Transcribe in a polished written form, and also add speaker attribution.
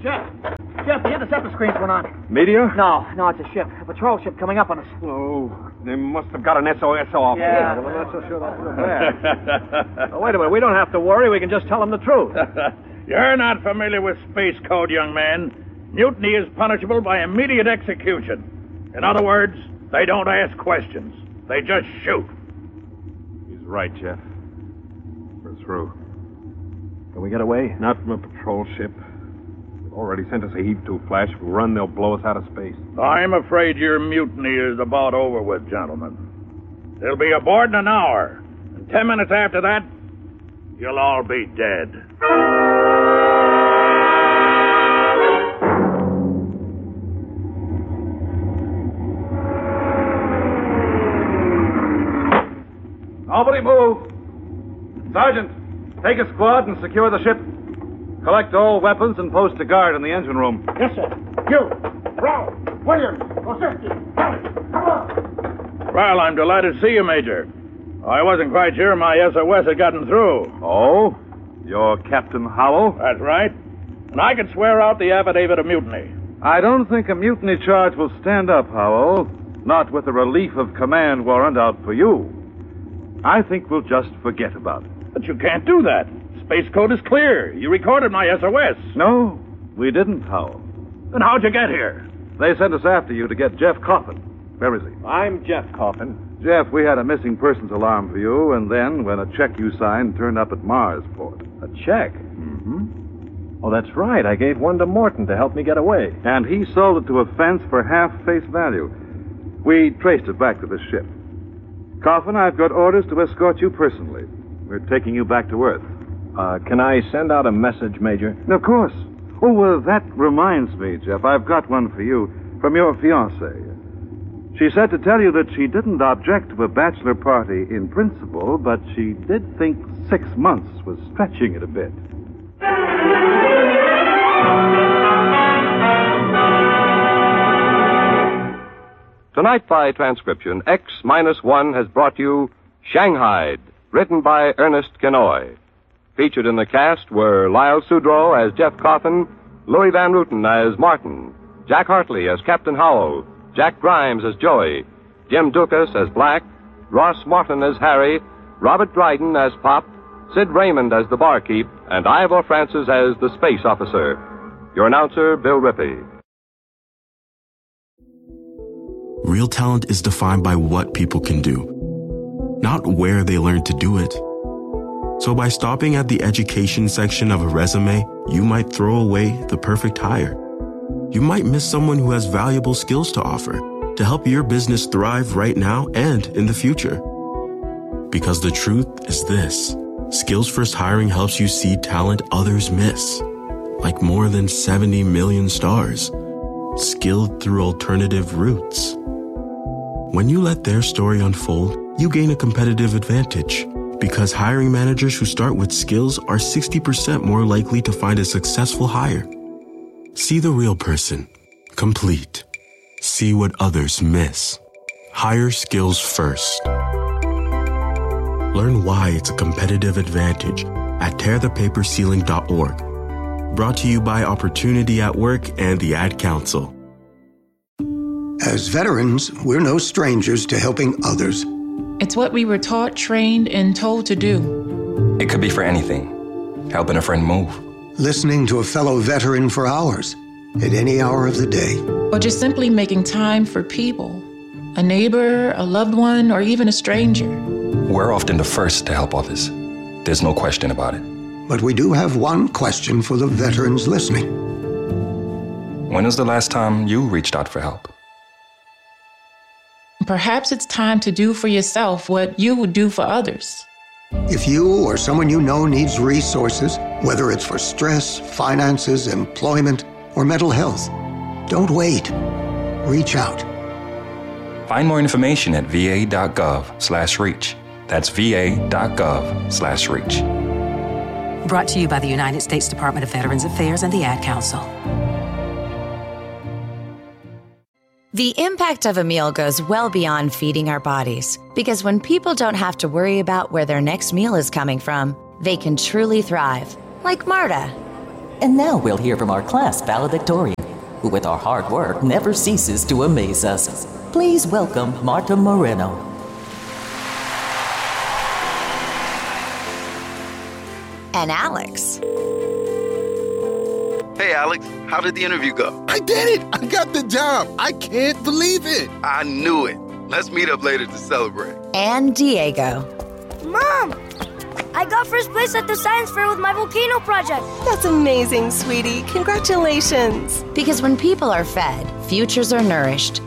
Speaker 1: Jeff, the interceptor screens went on.
Speaker 2: Meteor?
Speaker 1: No, it's a ship. A patrol ship coming up on us.
Speaker 2: Oh, they must have got an SOS off.
Speaker 1: Yeah.
Speaker 2: Well, I'm not so sure that's so bad. Oh, wait a minute. We don't have to worry. We can just tell them the truth.
Speaker 3: You're not familiar with space code, young man. Mutiny is punishable by immediate execution. In other words, they don't ask questions. They just shoot.
Speaker 2: He's right, Jeff. We're through.
Speaker 4: Can we get away?
Speaker 2: Not from a patrol ship. They've already sent us a heave-to flash. If we run, they'll blow us out of space.
Speaker 3: I'm afraid your mutiny is about over with, gentlemen. They'll be aboard in an hour. And 10 minutes after that, you'll all be dead.
Speaker 2: Nobody move. Sergeant, take a squad and secure the ship. Collect all weapons and post a guard in the engine room.
Speaker 1: Yes, sir. You, Brown, Williams, Osinski, come on.
Speaker 3: Well, I'm delighted to see you, Major. I wasn't quite sure my SOS had gotten through.
Speaker 2: Oh? You're Captain Howell?
Speaker 3: That's right. And I can swear out the affidavit of mutiny.
Speaker 2: I don't think a mutiny charge will stand up, Howell. Not with a relief of command warrant out for you. I think we'll just forget about it.
Speaker 3: But you can't do that. Space code is clear. You recorded my SOS.
Speaker 2: No, we didn't, Howell.
Speaker 3: Then how'd you get here?
Speaker 2: They sent us after you to get Jeff Coffin. Where is he?
Speaker 4: I'm Jeff Coffin.
Speaker 2: Jeff, we had a missing persons alarm for you, and then when a check you signed turned up at Marsport.
Speaker 4: A check?
Speaker 2: Mm-hmm.
Speaker 4: Oh, that's right. I gave one to Morton to help me get away.
Speaker 2: And he sold it to a fence for half face value. We traced it back to the ship. Coffin, I've got orders to escort you personally. We're taking you back to Earth.
Speaker 4: Can I send out a message, Major?
Speaker 2: Of course. Oh, well, that reminds me, Jeff. I've got one for you from your fiancée. She said to tell you that she didn't object to a bachelor party in principle, but she did think 6 months was stretching it a bit.
Speaker 5: Tonight by transcription, X-1 has brought you Shanghaied, written by Ernest Kenoy. Featured in the cast were Lyle Sudrow as Jeff Coffin, Louis Van Ruten as Martin, Jack Hartley as Captain Howell, Jack Grimes as Joey, Jim Dukas as Black, Ross Martin as Harry, Robert Dryden as Pop, Sid Raymond as the barkeep, and Ivor Francis as the space officer. Your announcer, Bill Rippey.
Speaker 6: Real talent is defined by what people can do, not where they learn to do it. So by stopping at the education section of a resume, you might throw away the perfect hire. You might miss someone who has valuable skills to offer to help your business thrive right now and in the future. Because the truth is this: Skills First Hiring helps you see talent others miss, like more than 70 million stars, skilled through alternative routes. When you let their story unfold, you gain a competitive advantage, because hiring managers who start with skills are 60% more likely to find a successful hire. See the real person, complete. See what others miss. Hire skills first. Learn why it's a competitive advantage at tearthepaperceiling.org. Brought to you by Opportunity at Work and the Ad Council.
Speaker 7: As veterans, we're no strangers to helping others.
Speaker 8: It's what we were taught, trained, and told to do.
Speaker 9: It could be for anything. Helping a friend move.
Speaker 7: Listening to a fellow veteran for hours, at any hour of the day.
Speaker 8: Or just simply making time for people. A neighbor, a loved one, or even a stranger.
Speaker 9: We're often the first to help others. There's no question about it.
Speaker 7: But we do have one question for the veterans listening.
Speaker 9: When was the last time you reached out for help?
Speaker 8: Perhaps it's time to do for yourself what you would do for others.
Speaker 7: If you or someone you know needs resources, whether it's for stress, finances, employment, or mental health, don't wait. Reach out.
Speaker 9: Find more information at va.gov/reach. That's va.gov/reach.
Speaker 10: Brought to you by the United States Department of Veterans Affairs and the Ad Council.
Speaker 11: The impact of a meal goes well beyond feeding our bodies, because when people don't have to worry about where their next meal is coming from, they can truly thrive, like Marta.
Speaker 12: And now we'll hear from our class valedictorian, who with our hard work never ceases to amaze us. Please welcome Marta Moreno.
Speaker 11: And Alex.
Speaker 13: Hey, Alex, how did the interview go?
Speaker 14: I did it! I got the job! I can't believe it!
Speaker 13: I knew it. Let's meet up later to celebrate.
Speaker 11: And Diego.
Speaker 15: Mom! I got first place at the science fair with my volcano project.
Speaker 16: That's amazing, sweetie. Congratulations.
Speaker 11: Because when people are fed, futures are nourished.